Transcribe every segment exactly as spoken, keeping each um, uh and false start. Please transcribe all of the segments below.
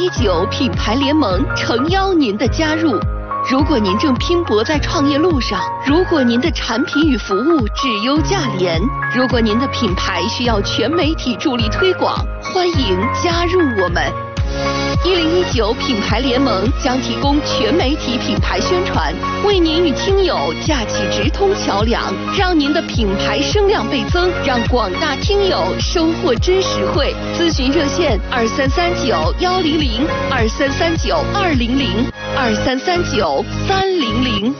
一九品牌联盟诚邀您的加入。如果您正拼搏在创业路上，如果您的产品与服务质优价廉，如果您的品牌需要全媒体助力推广，欢迎加入我们。一零一九品牌联盟将提供全媒体品牌宣传，为您与听友架起直通桥梁，让您的品牌声量倍增，让广大听友收获真实惠。咨询热线二三三九幺零零二三三九二零零二三三九三零零。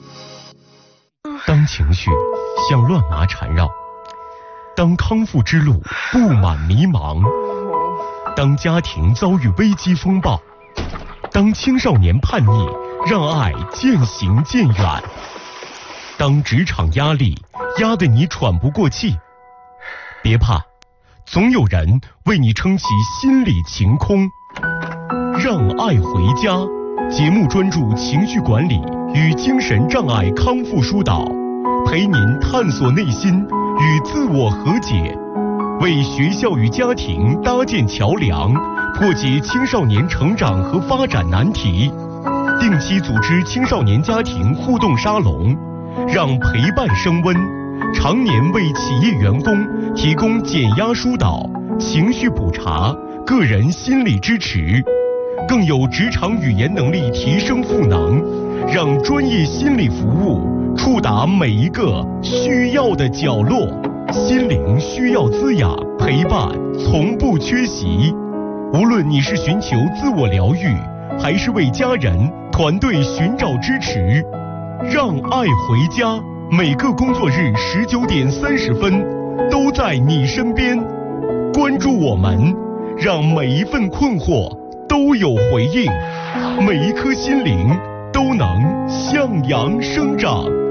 当情绪像乱麻缠绕，当康复之路布满迷茫，当家庭遭遇危机风暴，当青少年叛逆让爱渐行渐远，当职场压力压得你喘不过气，别怕，总有人为你撑起心理晴空。让爱回家节目专注情绪管理与精神障碍康复疏导，陪您探索内心与自我和解，为学校与家庭搭建桥梁，破解青少年成长和发展难题。定期组织青少年家庭互动沙龙，让陪伴升温。常年为企业员工提供减压疏导、情绪补查、个人心理支持，更有职场语言能力提升赋能，让专业心理服务触达每一个需要的角落。心灵需要滋养，陪伴从不缺席。无论你是寻求自我疗愈，还是为家人团队寻找支持，让爱回家每个工作日十九点三十分都在你身边。关注我们，让每一份困惑都有回应，每一颗心灵都能向阳生长。